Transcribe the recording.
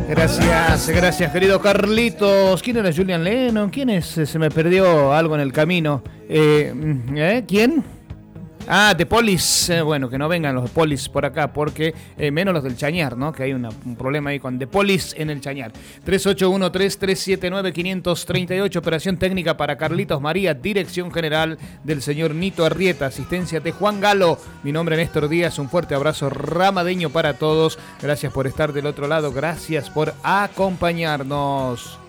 Gracias, querido Carlitos. ¿Quién era Julian Lennon? ¿Quién es? Se me perdió algo en el camino. ¿Quién? The Police. Bueno, que no vengan los Police por acá, porque menos los del Chañar, ¿no? Que hay un problema ahí con The Police en el Chañar. 3813-379-538. Operación técnica para Carlitos María. Dirección general del señor Nito Arrieta. Asistencia de Juan Galo. Mi nombre es Néstor Díaz. Un fuerte abrazo ramadeño para todos. Gracias por estar del otro lado. Gracias por acompañarnos.